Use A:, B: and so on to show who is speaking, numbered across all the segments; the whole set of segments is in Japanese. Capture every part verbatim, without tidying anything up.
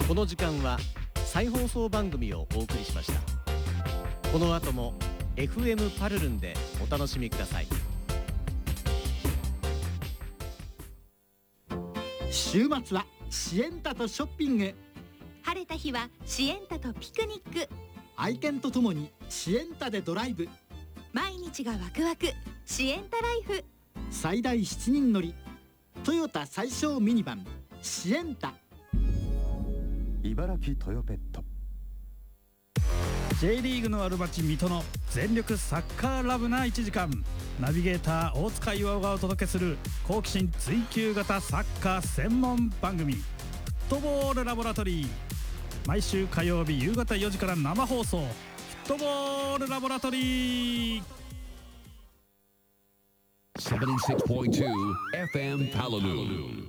A: この時間は再放送番組をお送りしました。この後も エフエム パルルンでお楽しみください。
B: 週末はシエンタとショッピング、
C: 晴れた日はシエンタとピクニック、
B: 愛犬とともにシエンタでドライブ、
C: 毎日がワクワクシエンタライフ、
B: 最大しちにん乗りトヨタ最小ミニバンシエンタ。
D: 茨城トヨペット。
E: J リーグのある街水戸の全力サッカーラブないちじかん、ナビゲーター大塚岩がお届けする好奇心追求型サッカー専門番組、フットボールラボラトリー。毎週火曜日夕方よじから生放送、フットボールラボラトリー。
F: セブンティーシックスポイントツー エフエム Palaloo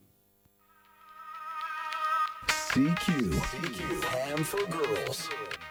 G: シーキュー Ham for Girls。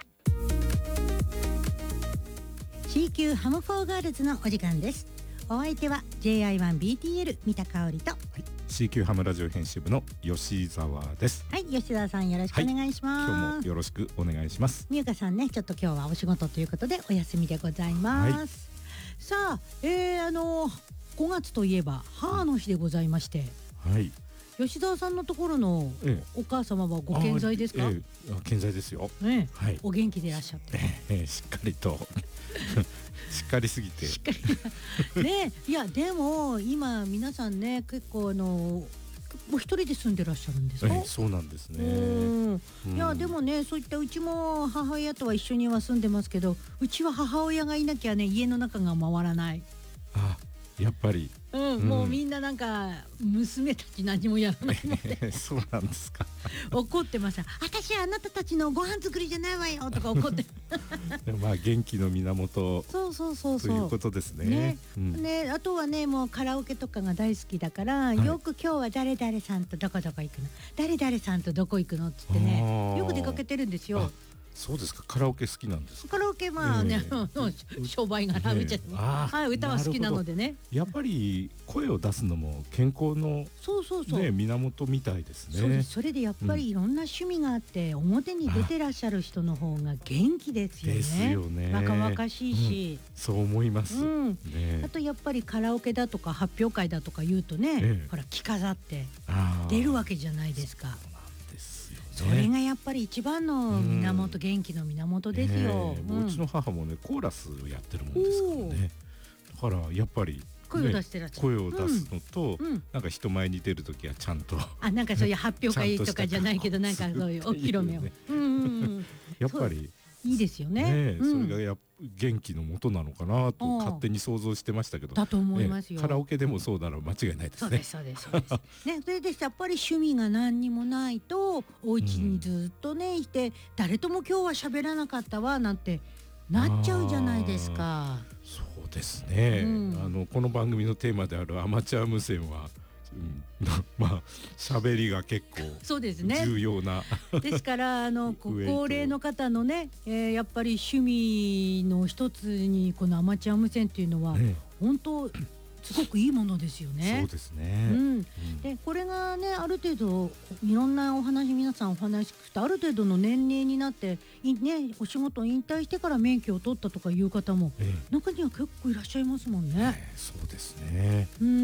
H: シーキュー ハムフォーガールズのお時間です。お相手は ジェイアイワンビーティーエル 三田香織と、はい、
I: シーキュー ハムラジオ編集部の吉澤です。
H: はい、吉澤さんよろしくお願いします、
I: はい、今日もよろしくお願いします。
H: みゆかさんね、ちょっと今日はお仕事ということでお休みでございます、はい、さあ、えー、あのごがつといえば母の日でございまして、
I: はい、
H: 吉澤さんのところのお母様はご健在ですか？
I: ええ、健在ですよ、
H: ね、
I: はい、
H: お元気でいらっしゃって、
I: ええ、しっかりとしっかりすぎて
H: しっかりね。いやでも今皆さんね、結構あのお一人で住んでらっしゃるんですか？
I: ええ、そうなんですね。
H: うん、いやでもね、そういったうちも母親とは一緒には住んでますけど、うちは母親がいなきゃね、家の中が回らない。
I: あ、やっぱり、
H: うんうん、もうみんななんか娘たち何もやらないので
I: そうなんですか。
H: 怒ってます。私はあなたたちのご飯作りじゃないわよとか怒って
I: でもまあ元気の源
H: そうそうそうそう
I: ということですね。
H: ね、
I: うん、
H: ね、あとはね、もうカラオケとかが大好きだから、はい、よく今日は誰々さんとどこどこ行くの、誰々さんとどこ行くのっつってね、よく出かけてるんですよ。
I: そうですか。カラオケ好きなんですか？
H: カラオケまあね、えー、商売柄めちゃって、ね、はい、歌は好きなのでね。
I: やっぱり声を出すのも健康の、ね、
H: そうそうそう、
I: 源みたいですね。
H: そうです。それでやっぱりいろんな趣味があって、うん、表に出てらっしゃる人の方が元気ですよね。
I: ですよね。
H: 若々しいし、
I: うん、そう思います、うん、ね、
H: あとやっぱりカラオケだとか発表会だとか言うとね、ええ、ほら着飾って出るわけじゃないですか。それがやっぱり一番の源、うん、元気の源ですよ、
I: ね、うん、うちの母もねコーラスやってるもんですからね。だからやっぱり、ね、
H: 声を出してらっしゃる、
I: 声を出すのと、うん、なんか人前に出るときはちゃんと
H: あ、なんかそういう発表会とかじゃないけどなんかそういうお披露目を、うんうん、
I: やっぱり
H: いいですよね。
I: ね、うん、それがや元気の元なのかなと勝手に想像してましたけど。
H: だと思いますよ。
I: ね、カラオケでもそうなら間違いないですね。
H: そうですそうですそうですね。それでやっぱり趣味が何にもないとお家にずっとねいて、うん、誰とも今日は喋らなかったわなんてなっちゃうじゃないですか。
I: そうですね、うん、あのこの番組のテーマであるアマチュア無線はうん、まあ喋りが結構
H: そうですね、
I: 重要な
H: ですからあのご高齢の方のね、えー、やっぱり趣味の一つにこのアマチュア無線っていうのは、ね、本当すごくいいものですよね。
I: そうですね、
H: うんうん、でこれがねある程度いろんなお話皆さんお話聞くとある程度の年齢になってね、お仕事を引退してから免許を取ったとかいう方も、ええ、中には結構いらっしゃいますもんね。
I: えー、そうですね、
H: うんうん、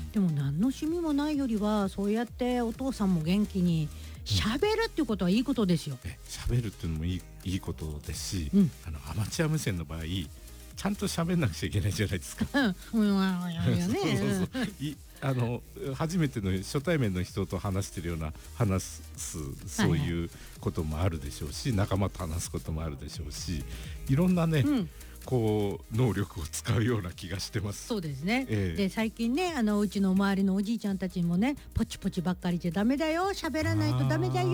H: でも何の趣味もないよりはそうやってお父さんも元気に喋るっていうことはいいことですよ。
I: 喋るっていうのもいい、いいことですし、うん、あのアマチュア無線の場合ちゃんと喋んなくちゃいけないじゃないですか。あの初めての初対面の人と話してるような話すそういうこともあるでしょうし、はいはい、仲間と話すこともあるでしょうし、いろんなね、うん、こう能力を使うような気がしてます。
H: そうですね、えー、で最近ねあのうちの周りのおじいちゃんたちもねポチポチばっかりじゃダメだよ、喋らないとダメだよ